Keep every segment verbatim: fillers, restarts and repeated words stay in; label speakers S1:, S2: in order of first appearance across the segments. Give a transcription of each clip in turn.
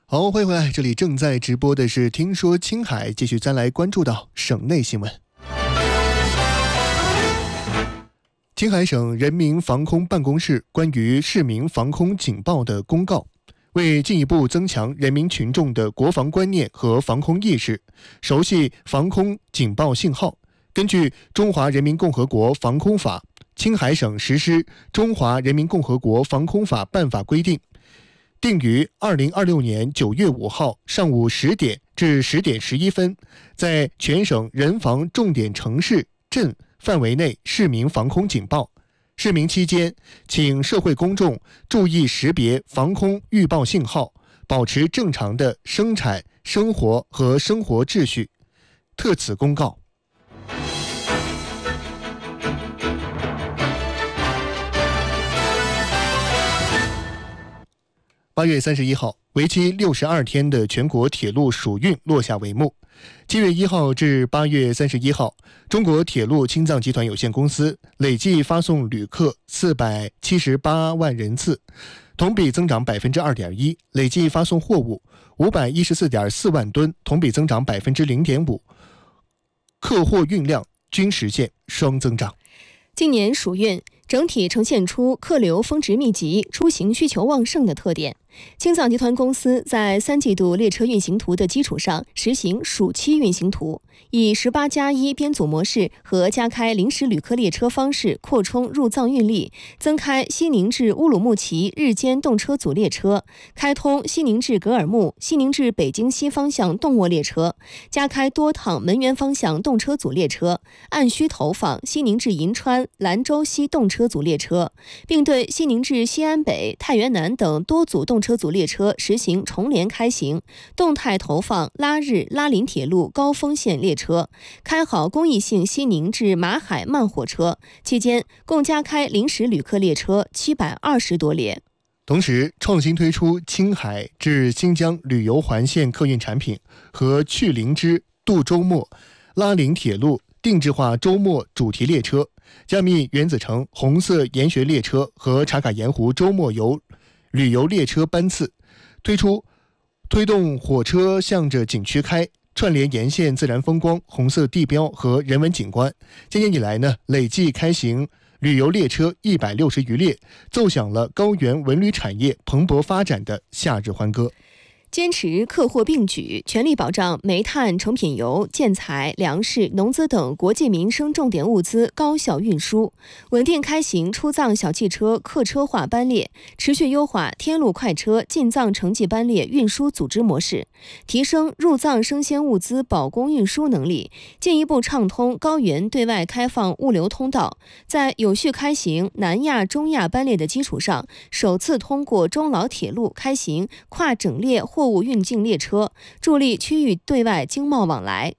S1: 好，欢迎回来，这里正在直播的是听说青海，继续再来关注到省内新闻。青海省人民防空办公室关于市民防空警报的公告，为进一步增强人民群众的国防观念和防空意识，熟悉防空警报信号，根据《中华人民共和国防空法》，青海省实施《中华人民共和国防空法办法》规定，定于二零二六年九月五号上午十点至十点十一分，在全省人防重点城市镇范围内市民防空警报。市民期间，请社会公众注意识别防空预报信号，保持正常的生产、生活和生活秩序。特此公告。八月三十一号，为期六十二天的全国铁路暑运落下帷幕。七月一号至八月三十一号，中国铁路青藏集团有限公司累计发送旅客四百七十八万人次，同比增长百分之二点一；累计发送货物五百一十四点四万吨，同比增长百分之零点五，客货运量均实现双增长。
S2: 今年暑运整体呈现出客流峰值密集、出行需求旺盛的特点。青藏集团公司在三季度列车运行图的基础上，实行暑期运行图，以十八加一编组模式和加开临时旅客列车方式扩充入藏运力，增开西宁至乌鲁木齐日间动车组列车，开通西宁至格尔木、西宁至北京西方向动卧列车，加开多趟门源方向动车组列车，按需投放西宁至银川、兰州西动车组列车，并对西宁至西安北、太原南等多组动车组列车实行重联开行，动态投放拉日拉林铁路高峰线列车，开好公益性西宁至马海慢火车。期间共加开临时旅客列车七百二十多列。
S1: 同时，创新推出青海至新疆旅游环线客运产品和去林芝度周末拉林铁路定制化周末主题列车，加密原子城红色研学列车和茶卡盐湖周末游旅游列车班次，推出推动火车向着景区开，串联沿线自然风光、红色地标和人文景观。今年以来呢，累计开行旅游列车一百六十余列，奏响了高原文旅产业蓬勃发展的夏日欢歌。
S2: 坚持客货并举，全力保障煤炭、成品油、建材、粮食、农资等国计民生重点物资高效运输，稳定开行出藏小汽车客车化班列，持续优化天路快车进藏城际班列运输组织模式，提升入藏生鲜物资保供运输能力，进一步畅通高原对外开放物流通道。在有序开行南亚、中亚班列的基础上，首次通过中老铁路开行跨整列货物运进列车，助力区域对外经贸往来。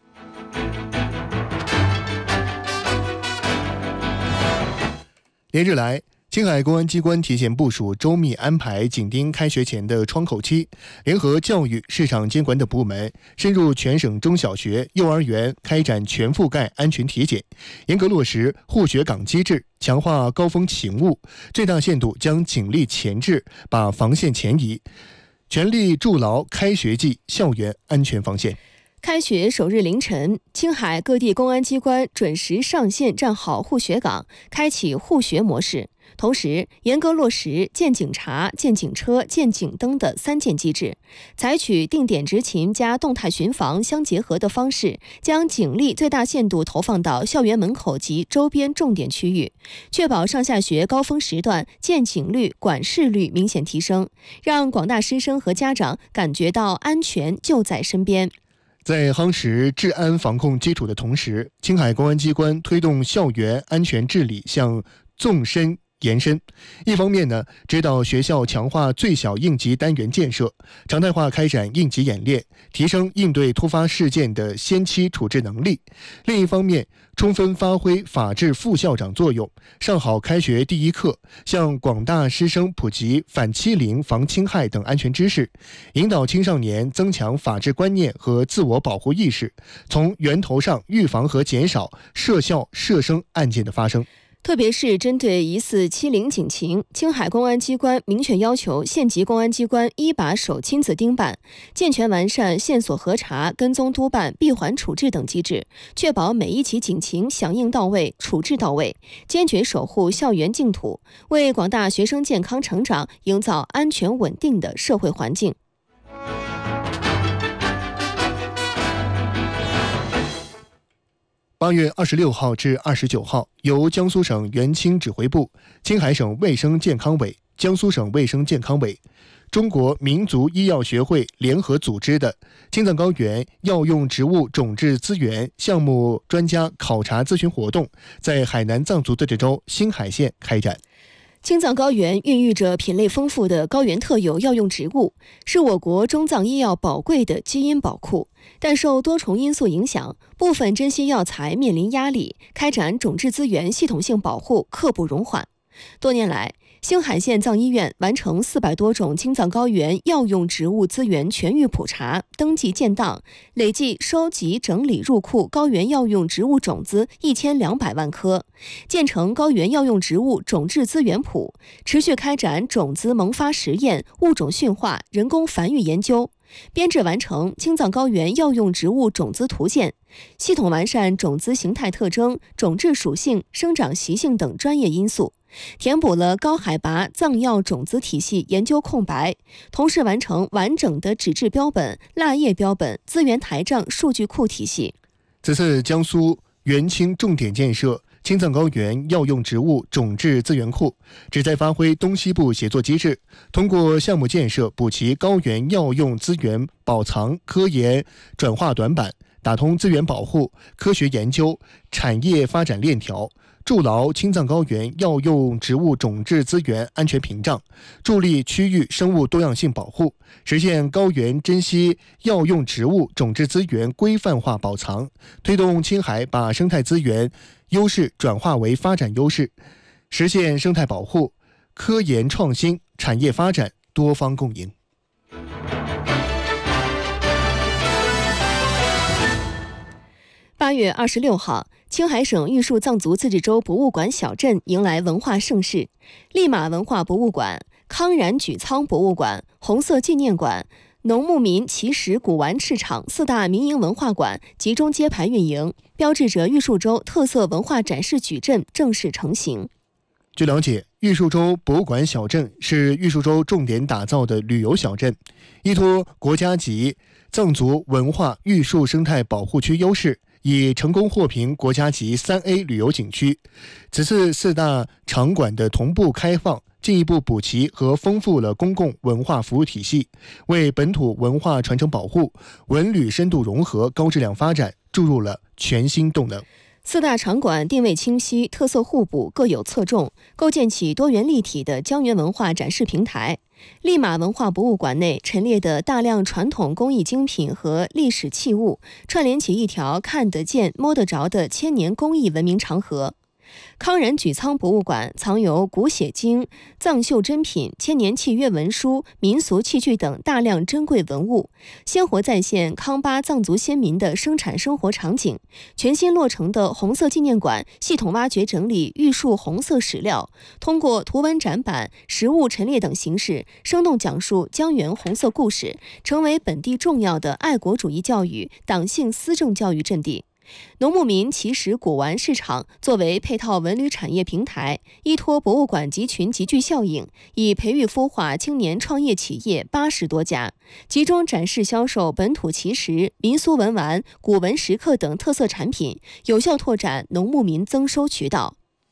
S1: 连日来，青海公安机关提前部署，周密安排，紧盯开学前的窗口期，联合教育、市场监管等部门，深入全省中小学、幼儿园开展全覆盖安全体检，严格落实护学岗机制，强化高风勤务，最大限度将警力前置，把防线前移，全力筑牢开学季校园安全防线。
S2: 开学首日凌晨，青海各地公安机关准时上线站好护学岗，开启护学模式。同时，严格落实见警察、见警车、见警灯的三见机制，采取定点执勤加动态巡防相结合的方式，将警力最大限度投放到校园门口及周边重点区域，确保上下学高峰时段见警率、管事率明显提升，让广大师生和家长感觉到安全就在身边。
S1: 在夯实治安防控基础的同时，青海公安机关推动校园安全治理向纵深延伸。一方面呢，指导学校强化最小应急单元建设，常态化开展应急演练，提升应对突发事件的先期处置能力；另一方面，充分发挥法治副校长作用，上好开学第一课，向广大师生普及反欺凌、防侵害等安全知识，引导青少年增强法治观念和自我保护意识，从源头上预防和减少涉校涉生案件的发生。
S2: 特别是针对疑似欺凌警情，青海公安机关明确要求县级公安机关一把手亲自盯办，健全完善线索核查、跟踪督办、闭环处置等机制，确保每一起警情响应到位、处置到位，坚决守护校园净土，为广大学生健康成长营造安全稳定的社会环境。
S1: 八月二十六号至二十九号，由江苏省原青指挥部、青海省卫生健康委、江苏省卫生健康委、中国民族医药学会联合组织的青藏高原药用植物种质资源项目专家考察咨询活动在海南藏族自治州新海县开展。
S2: 青藏高原孕育着品类丰富的高原特有药用植物，是我国中藏医药宝贵的基因宝库。但受多重因素影响，部分珍稀药材面临压力，开展种质资源系统性保护刻不容缓。多年来，新海县藏医院完成四百多种青藏高原药用植物资源全域普查、登记建档，累计收集整理入库高原药用植物种子一千两百万颗，建成高原药用植物种质资源谱，持续开展种子萌发实验、物种驯化、人工繁育研究，编制完成青藏高原药用植物种子图鉴，系统完善种子形态特征、种质属性、生长习性等专业因素，填补了高海拔藏药种子体系研究空白，同时完成完整的纸质标本、蜡页标本、资源台账数据库体系。
S1: 此次江苏原青重点建设青藏高原药用植物种质资源库，旨在发挥东西部协作机制，通过项目建设补齐高原药用资源保藏科研转化短板，打通资源保护、科学研究、产业发展链条，筑牢青藏高原药用植物种质资源安全屏障，助力区域生物多样性保护，实现高原珍稀药用植物种质资源规范化保藏，推动青海把生态资源优势转化为发展优势，实现生态保护、科研创新、产业发展多方共赢。
S2: 八月二十六号，青海省玉树藏族自治州博物馆小镇迎来文化盛事，利马文化博物馆、康然举仓博物馆、红色纪念馆、农牧民奇石古玩市场四大民营文化馆集中揭牌运营，标志着玉树州特色文化展示矩阵正式成型。
S1: 据了解，玉树州博物馆小镇是玉树州重点打造的旅游小镇，依托国家级藏族文化玉树生态保护区优势，已成功获评国家级三 A 旅游景区。此次四大场馆的同步开放，进一步补齐和丰富了公共文化服务体系，为本土文化传承保护、文旅深度融合、高质量发展注入了全新动能。
S2: 四大场馆定位清晰，特色互补，各有侧重，构建起多元立体的疆原文化展示平台。利马文化博物馆内陈列的大量传统工艺精品和历史器物，串联起一条看得见、摸得着的千年工艺文明长河。康然举仓博物馆藏有古写经、藏绣珍品、千年契约文书、民俗器具等大量珍贵文物，鲜活再现康巴藏族先民的生产生活场景。全新落成的红色纪念馆系统挖掘整理玉树红色史料，通过图文展板、实物陈列等形式，生动讲述疆原红色故事，成为本地重要的爱国主义教育、党性思政教育阵地。农牧民奇石古玩市场作为配套文旅产业平台，依托博物馆集群集聚效应，以培育孵化青年创业企业八十多家，集中展示销售本土奇石、民俗文玩、古文石刻等特色产品，有效拓展农牧民增收渠道。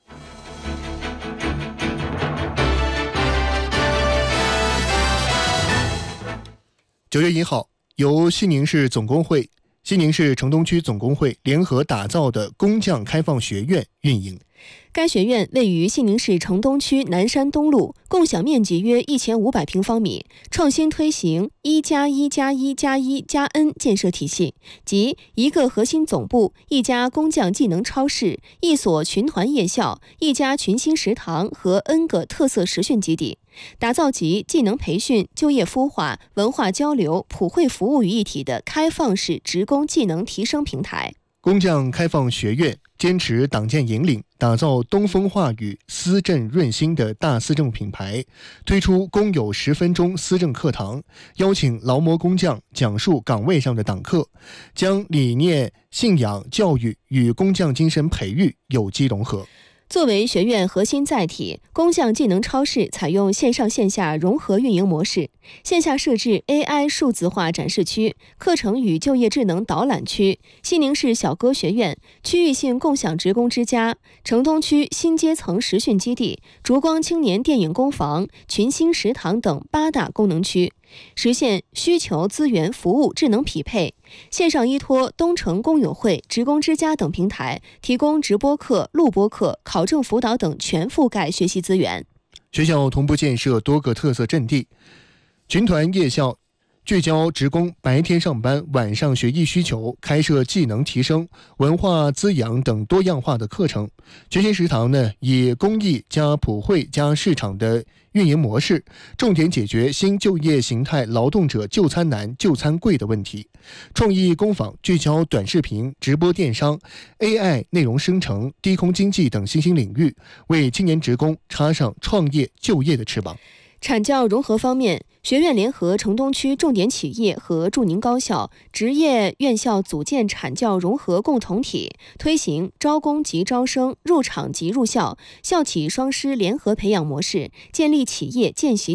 S1: 九月一号，由西宁市总工会、西宁市城东区总工会联合打造的工匠开放学院运营。
S2: 该学院位于西宁市城东区南山东路，共享面积约一千五百平方米，创新推行一加一加一加一加 N 建设体系，即一个核心总部、一家工匠技能超市、一所群团夜校、一家群星食堂和 N 个特色实训基地，打造集技能培训、就业孵化、文化交流、普惠服务于一体的开放式职工技能提升平台。
S1: 工匠开放学院坚持党建引领，打造东风化雨、思政润心的大思政品牌，推出公有十分钟思政课堂，邀请劳模工匠讲述岗位上的党课，将理念、信仰、教育与工匠精神培育有机融合。
S2: 作为学院核心载体，工匠技能超市采用线上线下融合运营模式，线下设置 A I 数字化展示区、课程与就业智能导览区，西宁市小歌学院、区域性共享职工之家、城东区新阶层实训基地、烛光青年电影工房、群星食堂等八大功能区，实现需求资源服务智能匹配。线上依托东城工友会、职工之家等平台，提供直播课、录播课、考证辅导等全覆盖学习资源。
S1: 学校同步建设多个特色阵地，群团夜校聚焦职工白天上班、晚上学艺需求，开设技能提升、文化滋养等多样化的课程。全新食堂呢，以公益加普惠加市场的运营模式，重点解决新就业形态劳动者就餐难、就餐贵的问题。创意工坊聚焦短视频、直播电商、A I 内容生成、低空经济等新兴领域，为青年职工插上创业就业的翅膀。
S2: 产教融合方面，学院联合城东区重点企业和驻宁高校、职业院校组建产教融合共同体，推行招工即招生、入场即入校、校企双师联合培养模式，建立企业见习